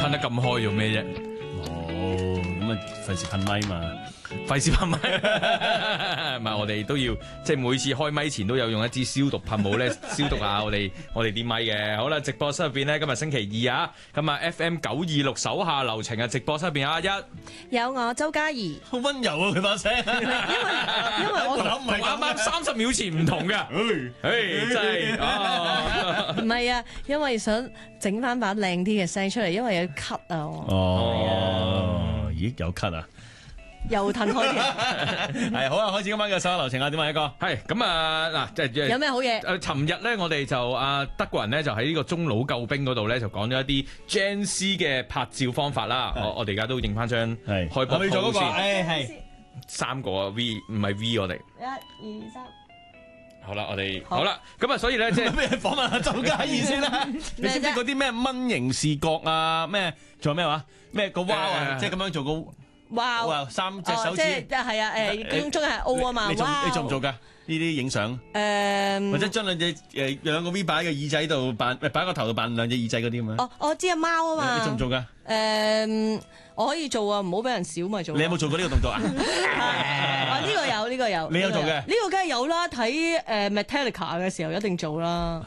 噴得咁開做咩啫？ 咁啊，費事噴咪嘛， 費事噴咪，唔係我哋都要即係每次開咪前都有用一支消毒噴霧咧消毒下我哋啲咪嘅。好啦，直播室入邊咧，今日星期二啊，咁啊 FM 926手下留情啊，直播室入邊阿一有我周嘉怡， 好溫柔啊佢把聲， 因為我諗唔係啱啱30秒前唔同㗎，真係啊， 唔係啊，因為想整翻把靚啲嘅聲出嚟，因為有咳啊我。 咦有咳啊？ 又褪開啲， 係好啊！開始今晚嘅手下留情啊，點啊一哥？ 係咁啊嗱，即係有咩好嘢？ 尋日咧，我哋就德國人咧就喺呢個中老救兵嗰度咧就講咗一啲 Gen C 嘅拍照方法啦。我哋而家都影翻張開波圖做嗰個， 先， 係 3個 V 唔係 V 我哋。 1、2、3。 好啦，我哋好啦，咁啊，所以咧即係咩訪問下周嘉怡先啦？你知唔知嗰啲咩蚊型視覺啊？咩仲有咩話？咩個蛙啊？即係咁樣做個哇 ，3隻手指， 即係啊公中係 O 啊嘛。 你做唔做㗎？呢啲影相或者將兩個 V 擺喺個耳仔度扮，擺喺個頭度扮兩隻耳仔嗰啲咁樣。 我知啊，貓啊嘛。 你做唔做㗎？ 我可以做啊，唔好俾人笑咪做。 你有冇做過呢個動作啊？ 呢個有，呢個有。 你有做嘅？ 呢個梗係有啦，睇Metallica 嘅時候一定做啦。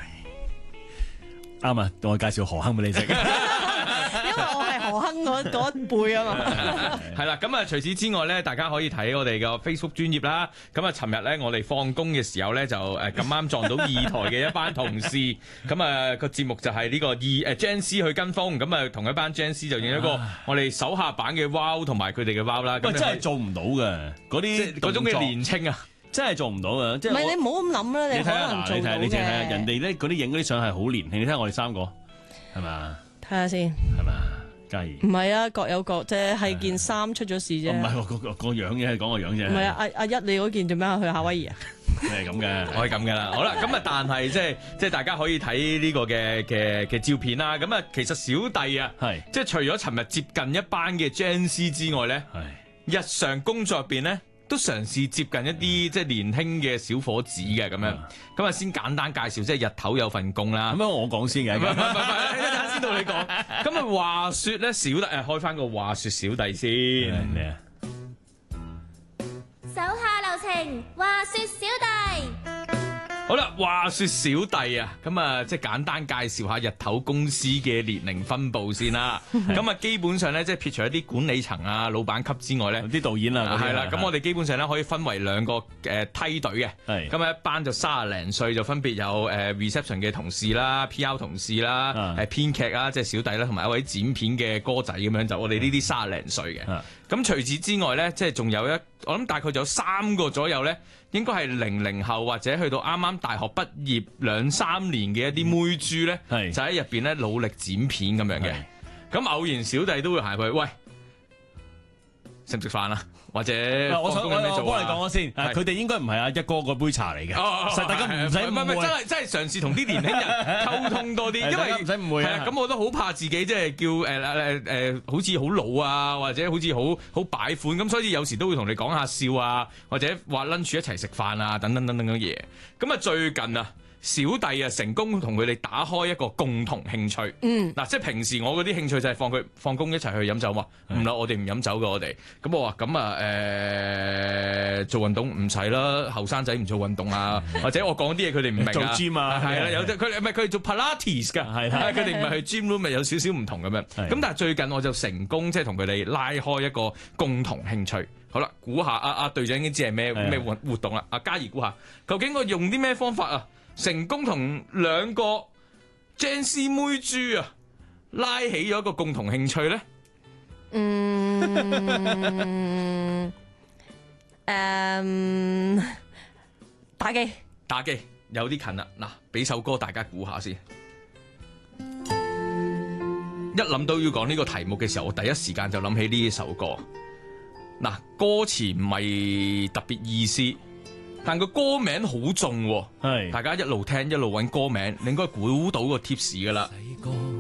啱啊！我介紹何鏗俾你識。 因為我係何鏗嗰一輩啊嘛。 係啦，咁啊除此之外咧，大家可以睇我哋嘅 Facebook 專頁啦。咁啊，尋日咧我哋放工嘅時候咧，就咁啱撞到2台嘅一班同事。咁啊個節目就係呢個Gen C 去跟風。咁啊同一班 Gen C 就影一個我哋手下版嘅 Wow 同埋佢哋嘅 Wow 啦。 喂，真係做唔到嘅嗰啲嗰種嘅年青啊！ 真係做唔到啊！即係唔係你唔好咁諗啦，你可能做到嘅。 你睇下人哋咧嗰啲影嗰啲相係好年輕，你睇下我哋3個係嘛？ 睇下先係嘛？嘉怡唔係啊，各有各啫，係件衫出咗事啫。 唔係個樣啫，係講個樣啫。 唔係啊，阿一你嗰件做咩去夏威夷啊？ 係咁嘅， 可以咁嘅啦。好啦，咁啊，但係即係大家可以睇呢個嘅照片啦。咁啊，其實小弟啊，係即係除咗尋日接近一班嘅 Gen C 之外咧，係日常工作入邊咧，都嘗試接近一啲即係年輕嘅小伙子嘅咁樣，咁啊先簡單介紹，即係日頭有份工啦。咁樣我講先嘅， 唔係，一陣先到你講。咁啊話説咧，小弟開翻個話説小弟先。 咩啊？ 手下留情，話説小弟。 好啦，話説小弟啊，咁啊即係簡單介紹下日頭公司嘅年齡分佈先啦。咁啊基本上咧，即係撇除一啲管理層啊、老闆級之外咧， 啲導演啊， 係啦。咁我哋基本上咧可以分為2個梯隊嘅。係咁啊，一班就30零歲，就分別有reception 嘅同事啦、PR 同事啦、編劇啊，即係小弟啦，同埋一位剪片嘅哥仔咁樣，就我哋呢啲30零歲嘅。咁除此之外咧，即係仲有我諗大概就有3個左右咧，應該係00後或者去到啱啱大學畢業2-3年嘅一啲妹豬咧，就喺入邊咧努力剪片咁樣嘅。咁偶然小弟都會行去，喂，食唔食飯啊？或者我幫你講咗先， 係佢哋應該唔係阿一哥嗰杯茶嚟嘅，實大家唔使誤會。 真係嘗試同啲年輕人溝通多啲，因為唔使誤會啊。 咁我都好怕自己即係叫好似好老啊，或者好似好擺款咁，所以有時都會同你講下笑啊，或者話 lunch 一齊食飯啊，等等等等嘅嘢。咁啊最近啊，小弟啊成功同佢哋打開一個共同興趣。嗱，即係平時我嗰啲興趣就係放工一齊去飲酒嘛。唔啦，我哋唔飲酒㗎我哋。咁我話咁啊做運動唔使啦，後生仔唔做運動啊，或者我講啲嘢佢哋唔明啊。 做 gym 啊， 係啦，有佢哋做 Pilates 㗎，係佢哋唔係去 gym room 咪有少少唔同咁樣。咁但係最近我就成功即係同佢哋拉開一個共同興趣。好啦，估下阿隊長已經知係咩活動啦。阿嘉怡估下，究竟我用啲咩方法啊？成功同2個 Gen C 妹豬啊，拉起咗一個共同興趣咧。打機有啲近啦。嗱，俾首歌大家估下先。一諗到要講呢個題目嘅時候，我第一時間就諗起呢首歌。嗱，歌詞唔係特別意思。但個歌名好重喎，大家一路聽一路揾歌名，你應該估到個 tips 噶啦。